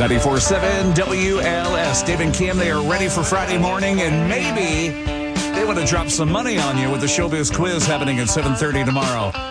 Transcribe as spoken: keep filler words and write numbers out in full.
ninety-four point seven W L S. Dave and Kim, they are ready for Friday morning, and maybe they want to drop some money on you with the Showbiz Quiz happening at seven thirty tomorrow.